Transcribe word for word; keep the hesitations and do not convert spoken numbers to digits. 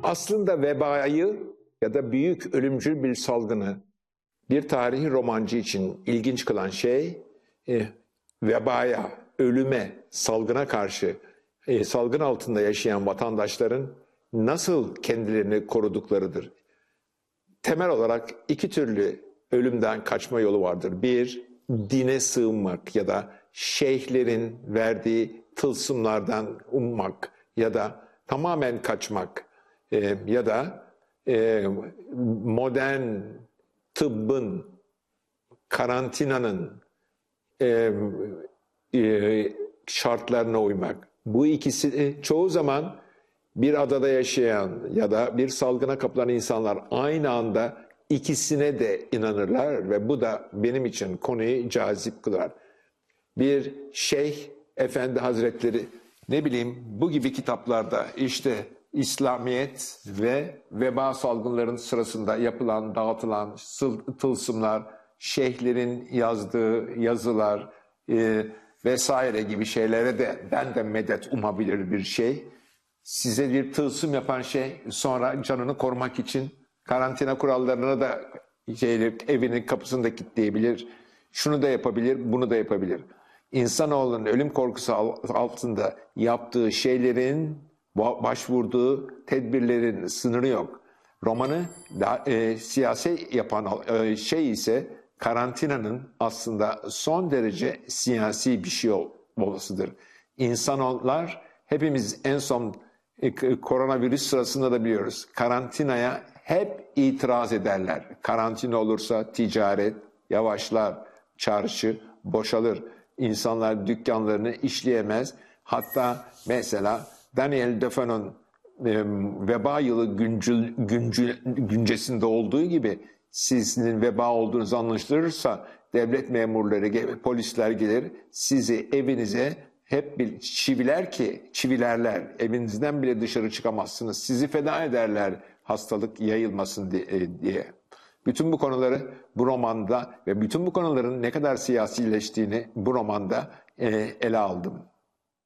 Aslında vebayı ya da büyük ölümcül bir salgını bir tarihi romancı için ilginç kılan şey e, vebaya, ölüme, salgına karşı e, salgın altında yaşayan vatandaşların nasıl kendilerini koruduklarıdır. Temel olarak iki türlü ölümden kaçma yolu vardır. Bir, dine sığınmak ya da şeyhlerin verdiği tılsımlardan ummak ya da tamamen kaçmak e, ya da e, modern tıbbın, karantinanın e, e, şartlarına uymak. Bu ikisi çoğu zaman bir adada yaşayan ya da bir salgına kapılan insanlar aynı anda ikisine de inanırlar ve bu da benim için konuyu cazip kılar. Bir şeyh efendi hazretleri ne bileyim bu gibi kitaplarda işte İslamiyet ve veba salgınların sırasında yapılan, dağıtılan tılsımlar, şeyhlerin yazdığı yazılar e, vesaire gibi şeylere de ben de medet umabilir bir şey. Size bir tılsım yapan şey sonra canını korumak için karantina kurallarına da şey, evinin kapısını da kilitleyebilir. Şunu da yapabilir, bunu da yapabilir. İnsanoğlunun ölüm korkusu altında yaptığı şeylerin, başvurduğu tedbirlerin sınırı yok. Romanı da, e, siyasi yapan e, şey ise karantinanın aslında son derece siyasi bir şey olmasıdır. İnsanlar hepimiz en son e, koronavirüs sırasında da biliyoruz. Karantinaya hep itiraz ederler. Karantina olursa ticaret yavaşlar, çarşı boşalır. İnsanlar dükkanlarını işleyemez. Hatta mesela Daniel Defoe'nun e, veba yılı güncül, güncül, güncesinde olduğu gibi sizin veba olduğunuzu anlaşılırsa devlet memurları, polisler gelir sizi evinize hep bir çiviler ki çivilerler. Evinizden bile dışarı çıkamazsınız. Sizi feda ederler hastalık yayılmasın diye. Bütün bu konuları bu romanda ve bütün bu konuların ne kadar siyasileştiğini bu romanda ele aldım.